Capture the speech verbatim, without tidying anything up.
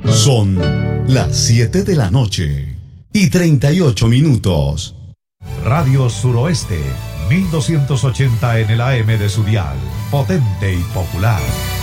Son las siete de la noche y treinta y ocho minutos. Radio Suroeste, mil doscientos ochenta en el A M de su dial, potente y popular.